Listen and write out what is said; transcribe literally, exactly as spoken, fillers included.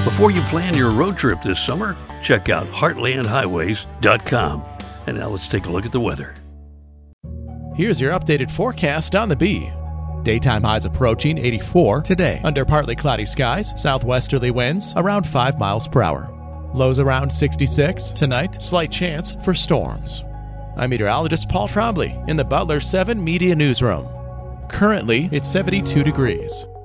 Before you plan your road trip this summer, check out heartland highways dot com. And now let's take a look at the weather. Here's your updated forecast on the Bee. Daytime highs approaching eighty-four today. Under partly cloudy skies, southwesterly winds around five miles per hour. Lows around sixty-six. Tonight, slight chance for storms. I'm meteorologist Paul Trombley in the Butler seven Media Newsroom. Currently, it's seventy-two degrees.